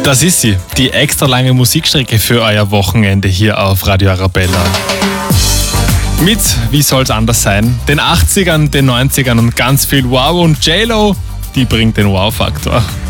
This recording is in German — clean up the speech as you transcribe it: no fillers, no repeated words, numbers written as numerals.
Das ist sie, die extra lange Musikstrecke für euer Wochenende hier auf Radio Arabella. Mit, wie soll's anders sein, den 80ern, den 90ern und ganz viel Wow und J-Lo, die bringt den Wow-Faktor.